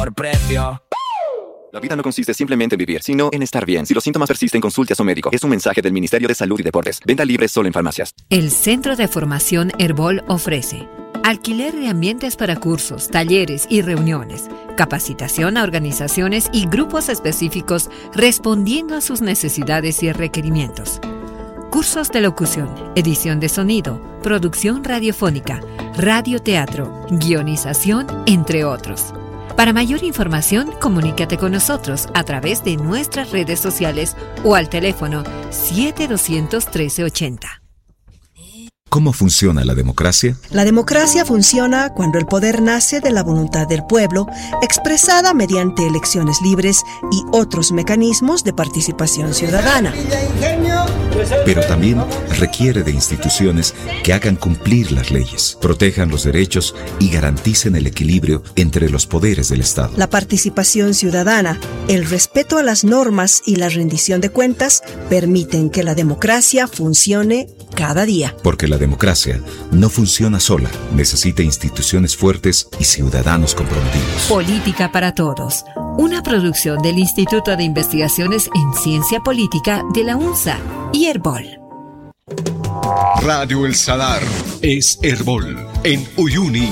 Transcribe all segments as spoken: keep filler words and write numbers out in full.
Por precio. La vida no consiste simplemente en vivir, sino en estar bien. Si los síntomas persisten, consulte a su médico. Es un mensaje del Ministerio de Salud y Deportes. Venta libre solo en farmacias. El Centro de Formación Herbol ofrece alquiler de ambientes para cursos, talleres y reuniones, capacitación a organizaciones y grupos específicos respondiendo a sus necesidades y requerimientos. Cursos de locución, edición de sonido, producción radiofónica, radioteatro, guionización, entre otros. Para mayor información, comunícate con nosotros a través de nuestras redes sociales o al teléfono siete dos uno tres, uno tres ocho cero. ¿Cómo funciona la democracia? La democracia funciona cuando el poder nace de la voluntad del pueblo, expresada mediante elecciones libres y otros mecanismos de participación ciudadana. Pero también requiere de instituciones que hagan cumplir las leyes, protejan los derechos y garanticen el equilibrio entre los poderes del Estado. La participación ciudadana, el respeto a las normas y la rendición de cuentas permiten que la democracia funcione cada día. Porque la democracia no funciona sola, necesita instituciones fuertes y ciudadanos comprometidos. Política para Todos, una producción del Instituto de Investigaciones en Ciencia Política de la UNSA y Herbol. Radio El Salar es Herbol en Uyuni.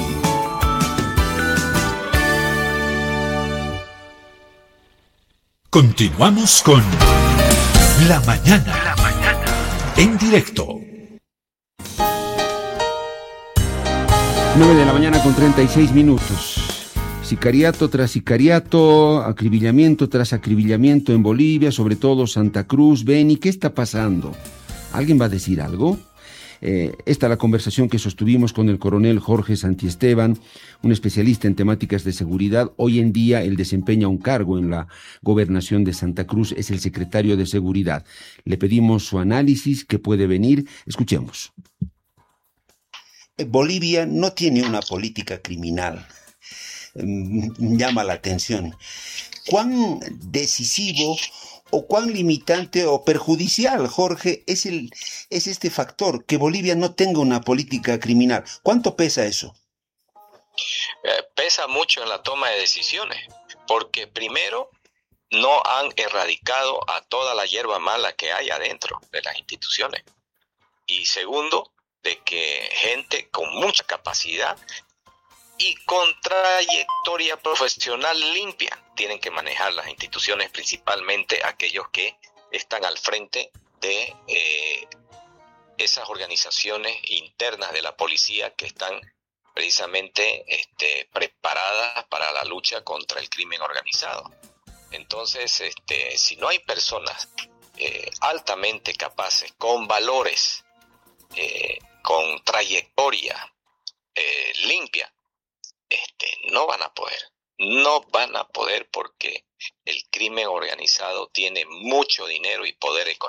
Continuamos con La Mañana, La Mañana en directo. nueve de la mañana con treinta y seis minutos. Sicariato tras sicariato, acribillamiento tras acribillamiento en Bolivia, sobre todo Santa Cruz, Beni. ¿Qué está pasando? ¿Alguien va a decir algo? Eh, esta es la conversación que sostuvimos con el coronel Jorge Santiesteban, un especialista en temáticas de seguridad. Hoy en día él desempeña un cargo en la gobernación de Santa Cruz, es el secretario de Seguridad. Le pedimos su análisis, ¿qué puede venir? Escuchemos. Bolivia no tiene una política criminal. Llama la atención. ¿Cuán decisivo o cuán limitante o perjudicial, Jorge, es, el, es este factor, que Bolivia no tenga una política criminal? ¿Cuánto pesa eso? Eh, pesa mucho en la toma de decisiones, porque primero no han erradicado a toda la hierba mala que hay adentro de las instituciones. Y segundo, de que gente con mucha capacidad y con trayectoria profesional limpia tienen que manejar las instituciones, principalmente aquellos que están al frente de eh, esas organizaciones internas de la policía que están precisamente este, preparadas para la lucha contra el crimen organizado. Entonces, este, si no hay personas eh, altamente capaces, con valores, eh, con trayectoria eh, limpia, este, no van a poder, no van a poder porque el crimen organizado tiene mucho dinero y poder económico.